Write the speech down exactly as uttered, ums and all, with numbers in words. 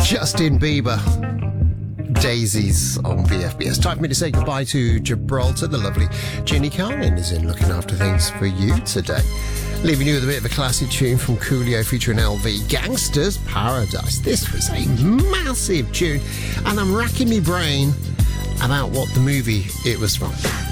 Justin Bieber. Daisies on B F B S. Time for me to say goodbye to Gibraltar. The lovely Ginny Carlin is in looking after things for you today. Leaving you with a bit of a classic tune from Coolio featuring L V, Gangster's Paradise. This was a massive tune, and I'm racking my brain about what the movie it was from.